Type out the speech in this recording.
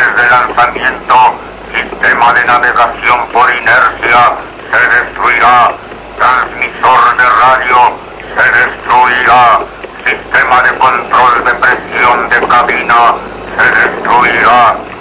controles de lanzamiento, sistema de navegación por inercia, se destruirá. Transmisor de radio, se destruirá. Sistema de control de presión de cabina, se destruirá.